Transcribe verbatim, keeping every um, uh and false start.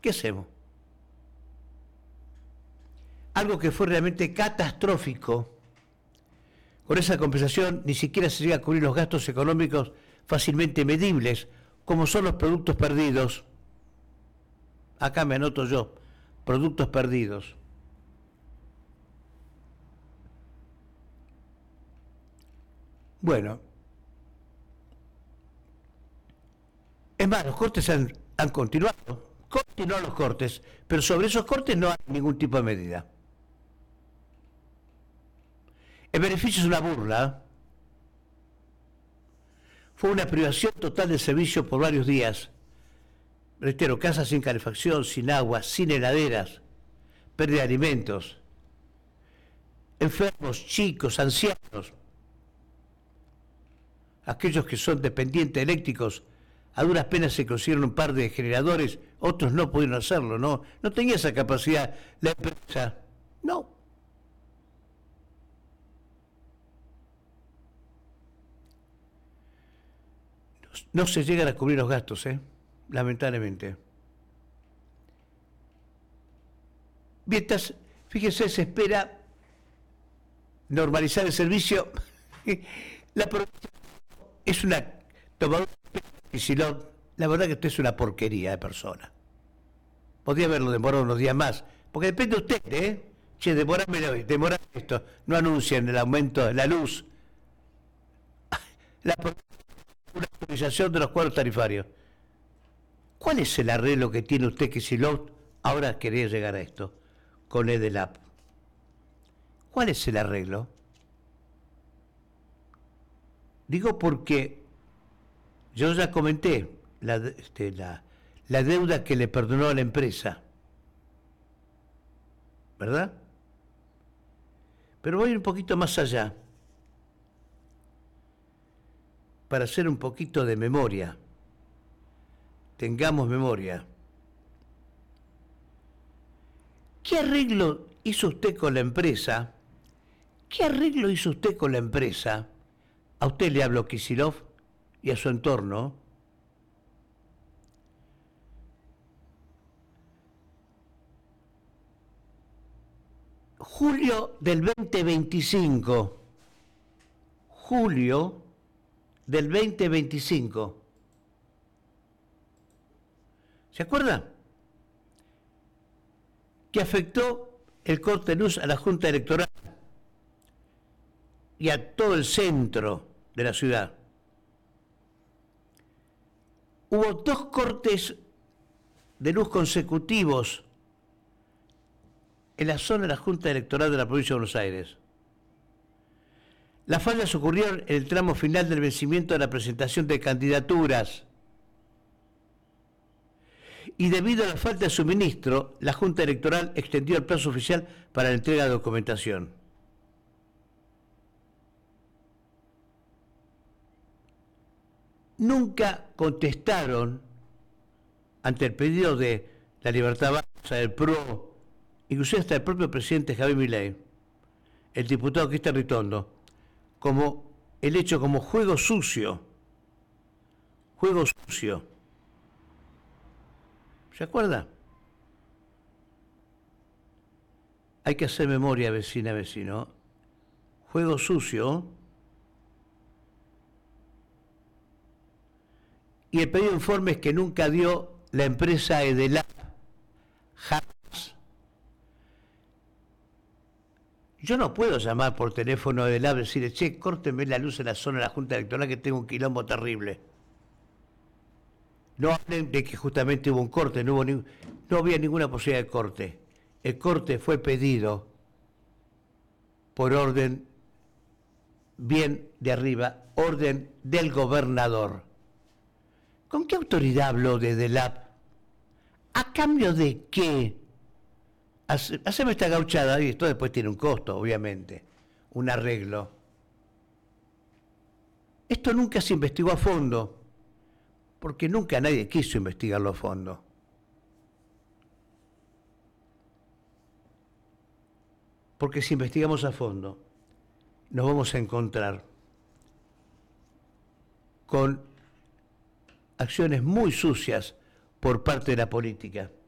¿Qué hacemos? Algo que fue realmente catastrófico. Con esa compensación ni siquiera se llega a cubrir los gastos económicos fácilmente medibles, como son los productos perdidos. Acá me anoto yo, productos perdidos. Bueno, es más, los cortes han, han continuado, continúan los cortes, pero sobre esos cortes no hay ningún tipo de medida. El beneficio es una burla. Fue una privación total del servicio por varios días. Reitero, casas sin calefacción, sin agua, sin heladeras, pérdida de alimentos, enfermos, chicos, ancianos, aquellos que son dependientes eléctricos, a duras penas se consiguieron un par de generadores, otros no pudieron hacerlo, no, no tenía esa capacidad la empresa, no. No se llegan a cubrir los gastos, ¿eh? Lamentablemente. Mientras, fíjese, se espera normalizar el servicio. La provincia es una tomadora de Kicillof. La verdad que usted es una porquería de persona. Podría haberlo demorado unos días más, porque depende de usted, ¿eh? Che, demorame hoy, demorame esto. No anuncian el aumento de la luz. La una actualización de los cuadros tarifarios. ¿Cuál es el arreglo que tiene usted que si lo ahora quería llegar a esto con Edelap? ¿Cuál es el arreglo? Digo porque yo ya comenté la, este, la, la deuda que le perdonó a la empresa, ¿verdad? Pero voy un poquito más allá para hacer un poquito de memoria. Tengamos memoria. ¿Qué arreglo hizo usted con la empresa? ¿Qué arreglo hizo usted con la empresa? A usted le habló Kicillof y a su entorno. Julio del veinte veinticinco. Julio del veinte veinticinco. ¿Se acuerda? Que afectó el corte de luz a la Junta Electoral y a todo el centro de la ciudad. Hubo dos cortes de luz consecutivos en la zona de la Junta Electoral de la provincia de Buenos Aires. Las fallas ocurrieron en el tramo final del vencimiento de la presentación de candidaturas. Y debido a la falta de suministro, la Junta Electoral extendió el plazo oficial para la entrega de documentación. Nunca contestaron ante el pedido de la Libertad Avanza, del P R O, inclusive hasta el propio presidente Javier Milei, el diputado Cristian Ritondo, como el hecho como juego sucio, juego sucio. ¿Se acuerda? Hay que hacer memoria, vecina, vecino. Juego sucio. Y el pedido de informes que nunca dio la empresa Edelap. Jamás. Yo no puedo llamar por teléfono a Edelap y decirle, che, córtenme la luz en la zona de la Junta Electoral que tengo un quilombo terrible. No hablen de que justamente hubo un corte, no, hubo ni, no había ninguna posibilidad de corte. El corte fue pedido por orden bien de arriba, orden del gobernador. ¿Con qué autoridad habló de Edelap? ¿A cambio de qué? Haceme esta gauchada y esto después tiene un costo, obviamente, un arreglo. Esto nunca se investigó a fondo, porque nunca nadie quiso investigarlo a fondo. Porque si investigamos a fondo, nos vamos a encontrar con acciones muy sucias por parte de la política.